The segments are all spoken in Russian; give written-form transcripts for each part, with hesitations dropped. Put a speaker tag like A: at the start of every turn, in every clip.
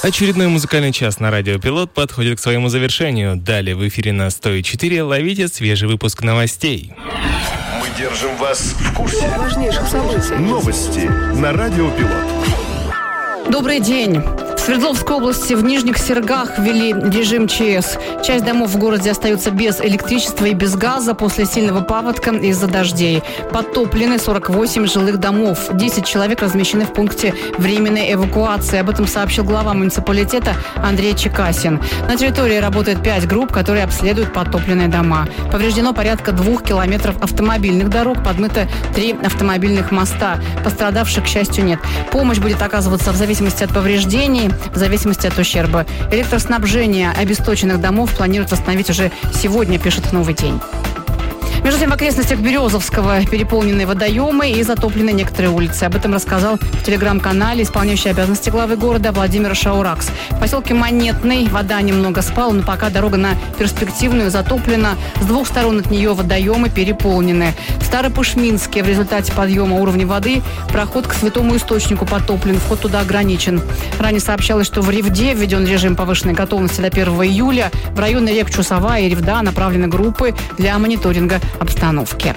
A: Очередной музыкальный час на радио Пилот подходит к своему завершению. Далее в эфире на 104 ловите свежий выпуск новостей.
B: Мы держим вас в курсе
C: важнейших событий.
B: Новости на радио Пилот.
C: Добрый день. В Свердловской области в Нижних Сергах ввели режим ЧС. Часть домов в городе остаются без электричества и без газа после сильного паводка из-за дождей. Подтоплены 48 жилых домов. 10 человек размещены в пункте временной эвакуации. Об этом сообщил глава муниципалитета Андрей Чекасин. На территории работает 5 групп, которые обследуют подтопленные дома. Повреждено порядка 2 километров автомобильных дорог, подмыто 3 автомобильных моста. Пострадавших, к счастью, нет. Помощь будет оказываться в зависимости от повреждений, в зависимости от ущерба. Электроснабжение обесточенных домов планируют восстановить уже сегодня, пишет «Новый день». Между тем, в окрестностях Березовского переполнены водоемы и затоплены некоторые улицы. Об этом рассказал в телеграм-канале исполняющий обязанности главы города Владимир Шауракс. В поселке Монетный вода немного спала, но пока дорога на Перспективную затоплена. С двух сторон от нее водоемы переполнены. В Старопышминске в результате подъема уровня воды проход к Святому Источнику потоплен, вход туда ограничен. Ранее сообщалось, что в Ревде введен режим повышенной готовности до 1 июля. В районы рек Чусова и Ревда направлены группы для мониторинга обстановки.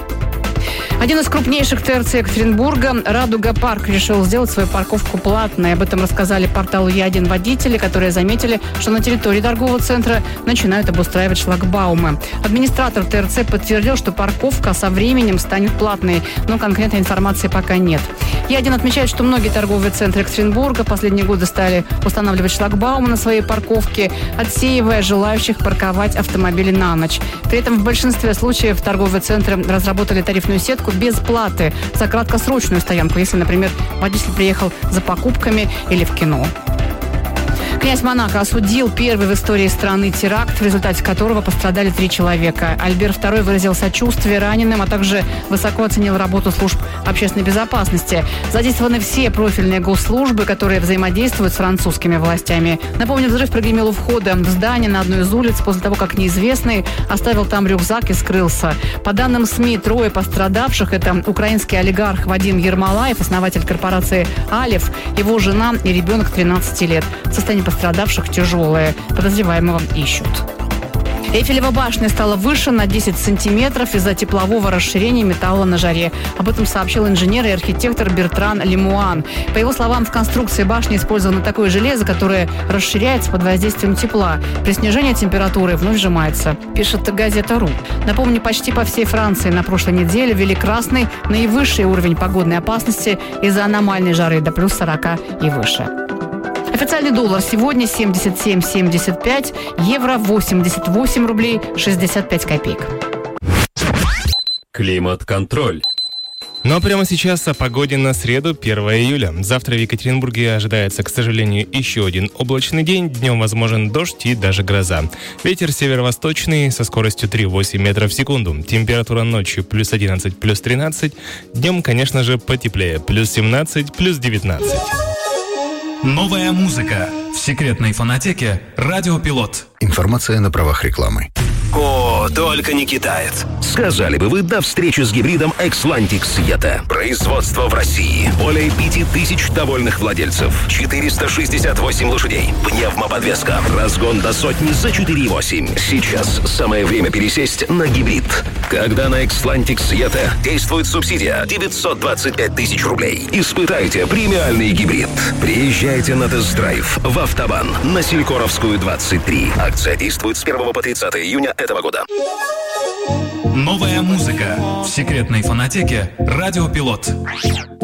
C: Один из крупнейших ТРЦ Екатеринбурга, «Радуга Парк», решил сделать свою парковку платной. Об этом рассказали порталу Е1 водители, которые заметили, что на территории торгового центра начинают обустраивать шлагбаумы. Администратор ТРЦ подтвердил, что парковка со временем станет платной, но конкретной информации пока нет. Е1 отмечает, что многие торговые центры Екатеринбурга в последние годы стали устанавливать шлагбаумы на своей парковке, отсеивая желающих парковать автомобили на ночь. При этом в большинстве случаев торговые центры разработали тарифную сетку без платы за краткосрочную стоянку, если, например, водитель приехал за покупками или в кино. Князь Монако осудил первый в истории страны теракт, в результате которого пострадали 3 человека. Альберт II выразил сочувствие раненым, а также высоко оценил работу служб общественной безопасности. Задействованы все профильные госслужбы, которые взаимодействуют с французскими властями. Напомню, взрыв прогремел у входа в здание на одной из улиц после того, как неизвестный оставил там рюкзак и скрылся. По данным СМИ, 3 пострадавших – это украинский олигарх Вадим Ермолаев, основатель корпорации «Алев», его жена и ребенок 13 лет. Состояние пострадавших тяжелое. Подозреваемого ищут. Эйфелева башня стала выше на 10 сантиметров из-за теплового расширения металла на жаре. Об этом сообщил инженер и архитектор Бертран Лемуан. По его словам, в конструкции башни использовано такое железо, которое расширяется под воздействием тепла. При снижении температуры вновь сжимается, пишет газета.ру. Напомню, почти по всей Франции на прошлой неделе ввели красный, наивысший уровень погодной опасности из-за аномальной жары до плюс 40 и выше. Официальный доллар сегодня 77,75, евро 88 рублей 65 копеек.
D: Климат-контроль.
A: Но прямо сейчас о погоде на среду, 1 июля. Завтра в Екатеринбурге ожидается, к сожалению, еще один облачный день. Днем возможен дождь и даже гроза. Ветер северо-восточный со скоростью 3,8 метров в секунду. Температура ночью плюс 11, плюс 13. Днем, конечно же, потеплее. Плюс 17, плюс 19.
E: Новая музыка в секретной фонотеке «Радио Пилот».
F: Информация на правах рекламы.
B: О, только не китаец. Сказали бы вы до встречи с гибридом Xlantix Yeta. Производство в России. Более 5000 довольных владельцев. 468 лошадей. Пневмоподвеска. Разгон до сотни за 4,8. Сейчас самое время пересесть на гибрид. Когда на Xlantix Yeta действует субсидия 925 тысяч рублей. Испытайте премиальный гибрид. Приезжайте на тест-драйв в Автобан на Селькоровскую, 23. Акция действует с 1 по 30 июня этого года.
E: Новая музыка в секретной фонотеке «Радио Пилот».